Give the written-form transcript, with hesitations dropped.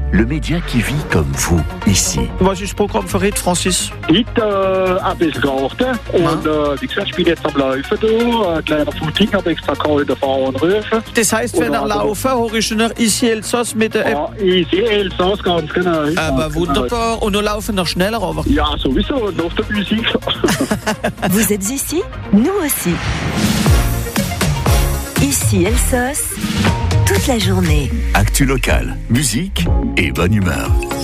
le média qui vit comme vous, ici. Was ist das Programm für heute, Francis? Heute ein bisschen Garten und wie gesagt, ich bin jetzt am Laufen da, kleiner Footing, habe extra heute fahren und rufen. Das heißt, wenn er laufen, höre ich schon nach Ici Elsass mit der App. Ja, ich sehe Elsass, ganz genau. Aber wunderbar. Und noch laufen noch schneller, aber. Ja, sowieso, noch der Musik. Vous êtes ici? Nous aussi. Ici Elsass, toute la journée. Actu locale, musique et bonne humeur.